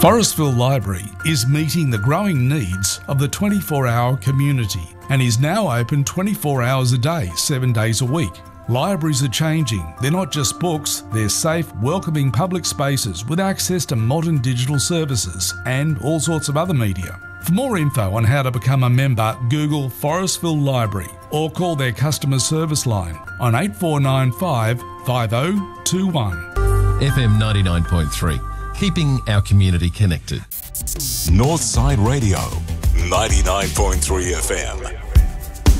Forestville Library is meeting the growing needs of the 24-hour community and is now open 24 hours a day, 7 days a week. Libraries are changing. They're not just books, they're safe, welcoming public spaces with access to modern digital services and all sorts of other media. For more info on how to become a member, Google Forestville Library or call their customer service line on 8495 5021. FM 99.3, keeping our community connected. Northside Radio, 99.3 FM.